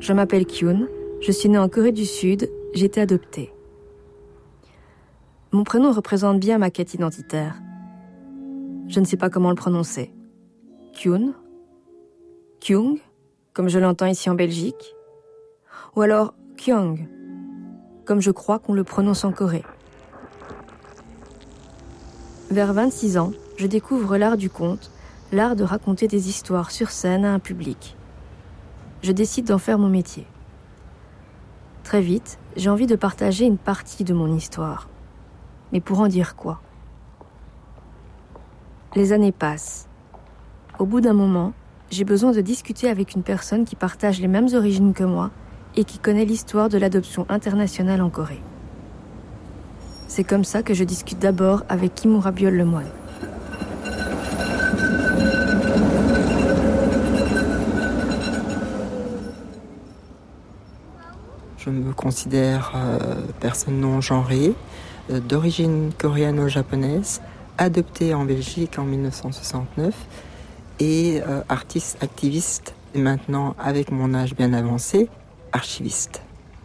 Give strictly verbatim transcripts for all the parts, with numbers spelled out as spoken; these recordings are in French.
Je m'appelle Kyun, je suis née en Corée du Sud, j'ai été adoptée. Mon prénom représente bien ma quête identitaire. Je ne sais pas comment le prononcer. Kyun, Kyung, comme je l'entends ici en Belgique, ou alors Kyung, comme je crois qu'on le prononce en Corée. Vers vingt-six ans, je découvre l'art du conte, l'art de raconter des histoires sur scène à un public. Je décide d'en faire mon métier. Très vite, j'ai envie de partager une partie de mon histoire. Mais pour en dire quoi ? Les années passent. Au bout d'un moment, j'ai besoin de discuter avec une personne qui partage les mêmes origines que moi et qui connaît l'histoire de l'adoption internationale en Corée. C'est comme ça que je discute d'abord avec Kimura Biol-Lemoine. Je me considère euh, personne non genrée, euh, d'origine coréano-japonaise, adoptée en Belgique en dix-neuf cent soixante-neuf et euh, artiste activiste, et maintenant avec mon âge bien avancé, archiviste.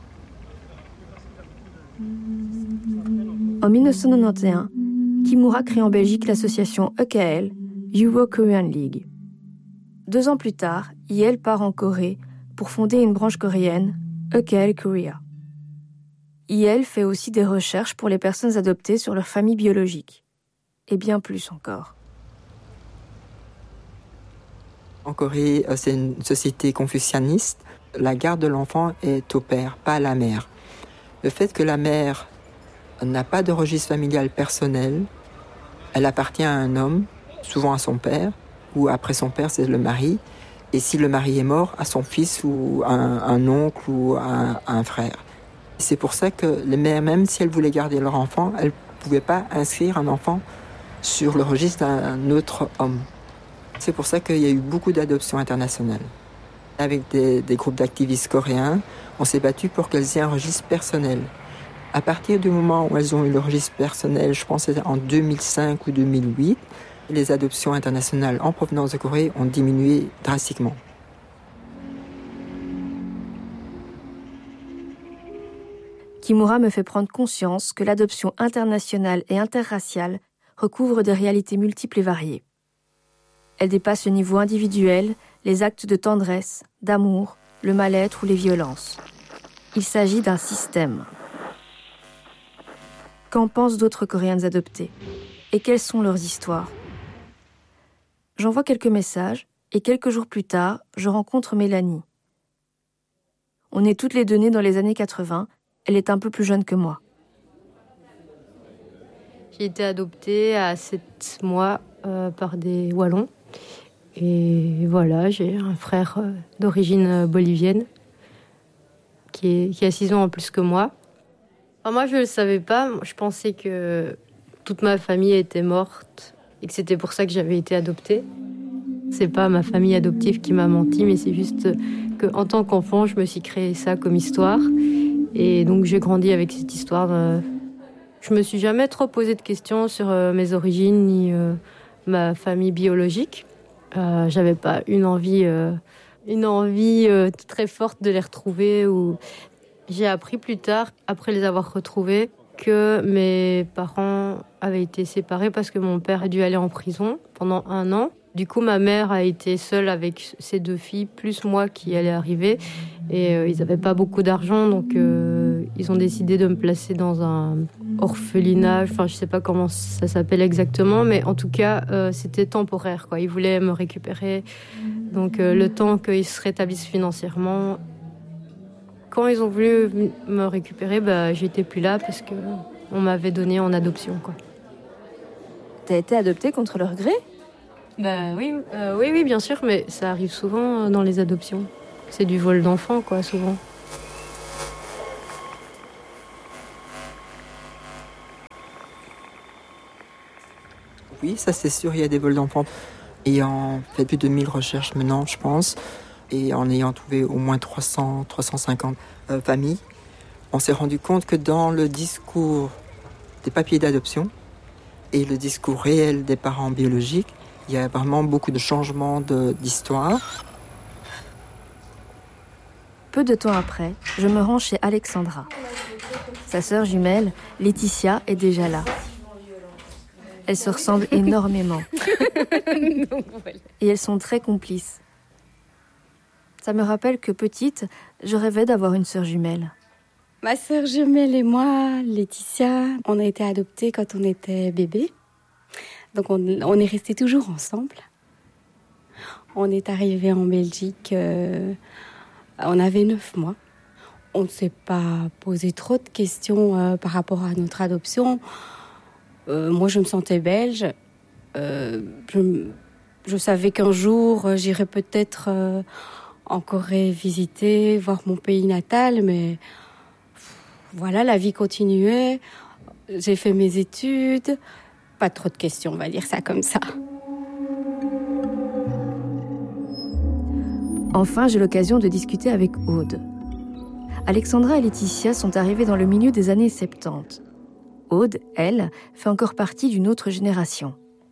En dix-neuf cent quatre-vingt-onze, Kimura crée en Belgique l'association E K L, Euro-Korean League. Deux ans plus tard, I L part en Corée pour fonder une branche coréenne, E K L Korea. I L fait aussi des recherches pour les personnes adoptées sur leur famille biologique. Et bien plus encore. En Corée, c'est une société confucianiste. La garde de l'enfant est au père, pas à la mère. Le fait que la mère n'a pas de registre familial personnel, elle appartient à un homme, souvent à son père, ou après son père, c'est le mari. Et si le mari est mort, à son fils ou un, un oncle ou un, un frère. C'est pour ça que les mères, même si elles voulaient garder leur enfant, elles ne pouvaient pas inscrire un enfant sur le registre d'un autre homme. C'est pour ça qu'il y a eu beaucoup d'adoptions internationales. Avec des, des groupes d'activistes coréens, on s'est battu pour qu'elles aient un registre personnel. À partir du moment où elles ont eu le registre personnel, je pense que c'était en deux mille cinq ou deux mille huit, les adoptions internationales en provenance de Corée ont diminué drastiquement. Kimura me fait prendre conscience que l'adoption internationale et interraciale recouvre des réalités multiples et variées. Elle dépasse le niveau individuel, les actes de tendresse, d'amour, le mal-être ou les violences. Il s'agit d'un système. Qu'en pensent d'autres Coréennes adoptées ? Et quelles sont leurs histoires ? J'envoie quelques messages et quelques jours plus tard, je rencontre Mélanie. On est toutes les deux nées dans les années quatre-vingts, elle est un peu plus jeune que moi. J'ai été adoptée à sept mois euh, par des Wallons. Et voilà, j'ai un frère euh, d'origine bolivienne qui, est, qui a six ans en plus que moi. Enfin, moi, je ne le savais pas. Je pensais que toute ma famille était morte et que c'était pour ça que j'avais été adoptée. C'est pas ma famille adoptive qui m'a menti, mais c'est juste qu'en tant qu'enfant, je me suis créé ça comme histoire. Et donc, j'ai grandi avec cette histoire. De... Je me suis jamais trop posé de questions sur euh, mes origines ni euh, ma famille biologique. Euh, j'avais pas une envie, euh, une envie euh, très forte de les retrouver. Ou... J'ai appris plus tard, après les avoir retrouvés, que mes parents avaient été séparés parce que mon père a dû aller en prison pendant un an. Du coup, ma mère a été seule avec ses deux filles, plus moi qui allais arriver. Et euh, ils n'avaient pas beaucoup d'argent, donc euh, ils ont décidé de me placer dans un orphelinat. Enfin, je ne sais pas comment ça s'appelle exactement, mais en tout cas, euh, c'était temporaire, quoi. Ils voulaient me récupérer. Donc, euh, le temps qu'ils se rétablissent financièrement. Quand ils ont voulu me récupérer, bah, j'étais plus là parce qu'on m'avait donné en adoption, quoi. T'as été adoptée contre leur gré ? Bah oui, euh, oui, oui, bien sûr, mais ça arrive souvent dans les adoptions. C'est du vol d'enfants, quoi, souvent. Oui, ça c'est sûr, il y a des vols d'enfants. Ayant fait plus de mille recherches maintenant, je pense, et en ayant trouvé au moins trois cents, trois cent cinquante euh, familles, on s'est rendu compte que dans le discours des papiers d'adoption et le discours réel des parents biologiques, il y a vraiment beaucoup de changements de, d'histoire. Peu de temps après, je me rends chez Alexandra. Sa sœur jumelle, Laetitia, est déjà là. Elles se ressemblent énormément. Donc, voilà. Et elles sont très complices. Ça me rappelle que petite, je rêvais d'avoir une sœur jumelle. Ma sœur jumelle et moi, Laetitia, on a été adoptés quand on était bébé. Donc on, on est restés toujours ensemble. On est arrivés en Belgique, euh, on avait neuf mois. On ne s'est pas posé trop de questions euh, par rapport à notre adoption. Euh, moi, je me sentais belge. Euh, je, je savais qu'un jour, euh, j'irais peut-être euh, en Corée visiter, voir mon pays natal, mais voilà, la vie continuait. J'ai fait mes études. Pas trop de questions, on va dire ça comme ça. Enfin, j'ai l'occasion de discuter avec Aude. Alexandra et Laetitia sont arrivées dans le milieu des années soixante-dix. Aude, elle, fait encore partie d'une autre génération.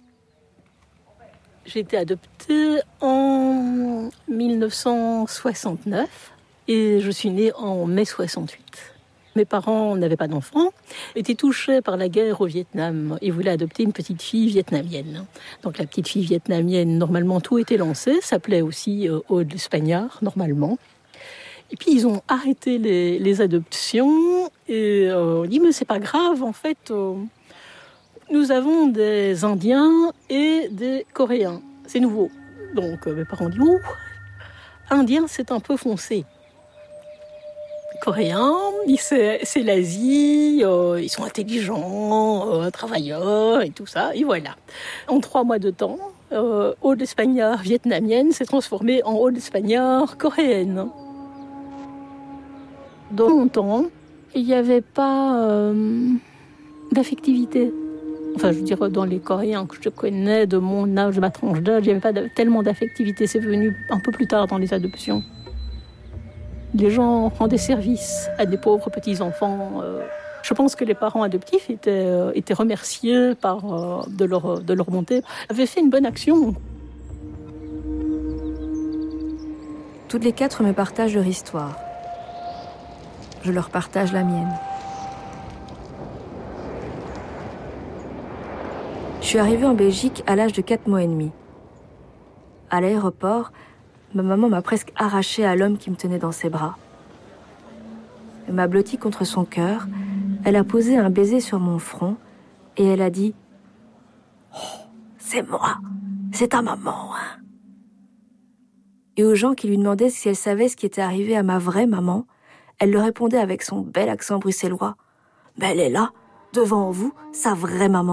J'ai été adoptée en dix-neuf cent soixante-neuf et je suis née en mai soixante-huit. Mes parents n'avaient pas d'enfants, étaient touchés par la guerre au Vietnam et voulaient adopter une petite fille vietnamienne. Donc la petite fille vietnamienne, normalement tout était lancé, s'appelait aussi euh, Aude Spagnard, normalement. Et puis ils ont arrêté les, les adoptions et euh, on dit mais c'est pas grave, en fait, euh, nous avons des Indiens et des Coréens, c'est nouveau. Donc euh, mes parents ont dit ouh, Indien c'est un peu foncé. Coréens, c'est, c'est l'Asie, euh, ils sont intelligents, euh, travailleurs et tout ça, et voilà. En trois mois de temps, euh, Aude Spagnard vietnamienne s'est transformée en Aude Spagnard coréenne. Dans mon temps, il n'y avait pas euh, d'affectivité. Enfin, je veux dire, dans les Coréens que je connais, de mon âge, de ma tranche d'âge, il n'y avait pas de, tellement d'affectivité. C'est venu un peu plus tard dans les adoptions. Les gens rendaient service à des pauvres petits-enfants. Je pense que les parents adoptifs étaient, étaient remerciés par, de, leur, de leur bonté, avaient fait une bonne action. Toutes les quatre me partagent leur histoire. Je leur partage la mienne. Je suis arrivée en Belgique à l'âge de quatre mois et demi. À l'aéroport, ma maman m'a presque arrachée à l'homme qui me tenait dans ses bras. Elle m'a blotti contre son cœur, elle a posé un baiser sur mon front et elle a dit « Oh, c'est moi, c'est ta maman, hein !» Et aux gens qui lui demandaient si elle savait ce qui était arrivé à ma vraie maman, elle leur répondait avec son bel accent bruxellois « Mais elle est là, devant vous, sa vraie maman !»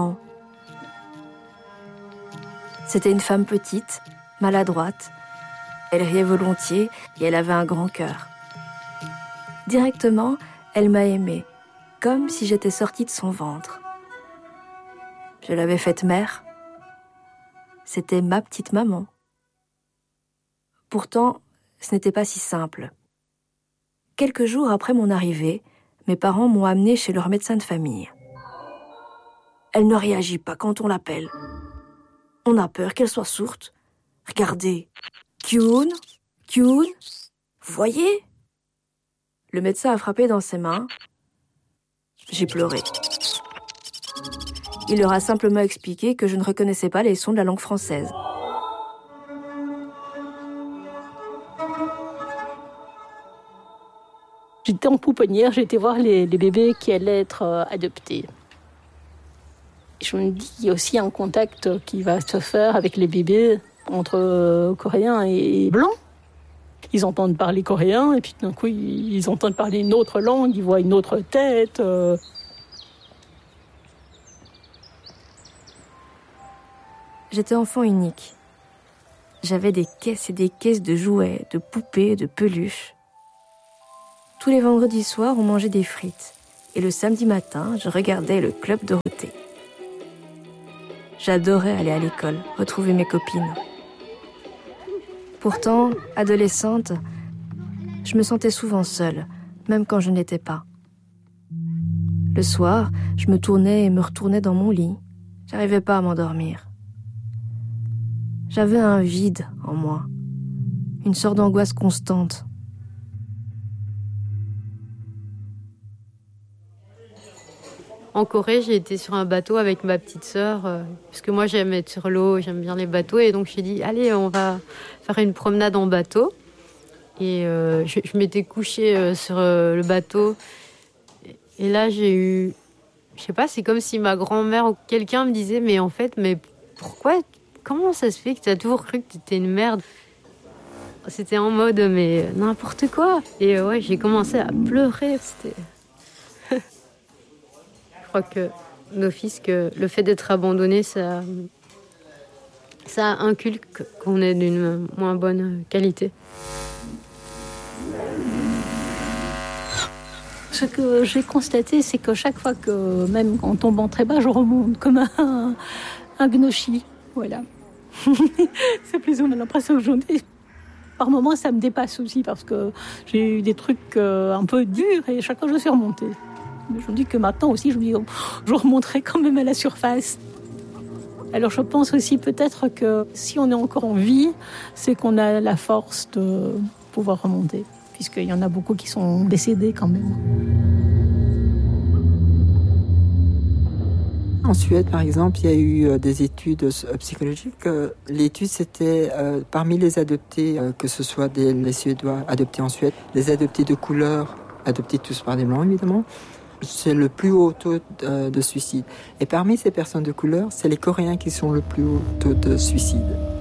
C'était une femme petite, maladroite. Elle riait volontiers et elle avait un grand cœur. Directement, elle m'a aimée, comme si j'étais sortie de son ventre. Je l'avais faite mère. C'était ma petite maman. Pourtant, ce n'était pas si simple. Quelques jours après mon arrivée, mes parents m'ont amenée chez leur médecin de famille. Elle ne réagit pas quand on l'appelle. On a peur qu'elle soit sourde. Regardez. Kyun, Kyun, voyez ? Le médecin a frappé dans ses mains. J'ai pleuré. Il leur a simplement expliqué que je ne reconnaissais pas les sons de la langue française. J'étais en pouponnière, j'ai été voir les, les bébés qui allaient être euh, adoptés. Je me dis qu'il y a aussi un contact qui va se faire avec les bébés entre euh, Coréens et Blancs. Ils entendent parler coréen et puis d'un coup ils, ils entendent parler une autre langue, ils voient une autre tête. Euh... J'étais enfant unique. J'avais des caisses et des caisses de jouets, de poupées, de peluches. Tous les vendredis soirs, on mangeait des frites. Et le samedi matin, je regardais le Club Dorothée. J'adorais aller à l'école, retrouver mes copines. Pourtant, adolescente, je me sentais souvent seule, même quand je n'étais pas. Le soir, je me tournais et me retournais dans mon lit. J'arrivais pas à m'endormir. J'avais un vide en moi, une sorte d'angoisse constante. En Corée, j'ai été sur un bateau avec ma petite sœur, euh, parce que moi j'aime être sur l'eau, j'aime bien les bateaux, et donc j'ai dit allez, on va faire une promenade en bateau. Et euh, je, je m'étais couchée euh, sur euh, le bateau, et là j'ai eu, je sais pas, c'est comme si ma grand-mère ou quelqu'un me disait mais en fait, mais pourquoi, comment ça se fait que tu as toujours cru que tu étais une merde? C'était en mode mais n'importe quoi. Et euh, ouais, j'ai commencé à pleurer. C'était... Je crois que d'office, que le fait d'être abandonné, ça, ça inculque qu'on est d'une moins bonne qualité. Ce que j'ai constaté, c'est que chaque fois que, même en tombant très bas, je remonte comme un, un gnochi. Voilà. C'est plus ou moins l'impression que j'en ai. Par moments, ça me dépasse aussi parce que j'ai eu des trucs euh, un peu durs et chaque fois, je suis remontée. Mais je me dis que maintenant aussi, je me dis, oh, je remonterai quand même à la surface. Alors, je pense aussi peut-être que si on est encore en vie, c'est qu'on a la force de pouvoir remonter, puisqu'il y en a beaucoup qui sont décédés quand même. En Suède, par exemple, il y a eu des études psychologiques. L'étude, c'était euh, parmi les adoptés, euh, que ce soit des les Suédois adoptés en Suède, les adoptés de couleur, adoptés tous par des Blancs, évidemment, c'est le plus haut taux de, de suicide. Et parmi ces personnes de couleur, c'est les Coréens qui sont le plus haut taux de suicide.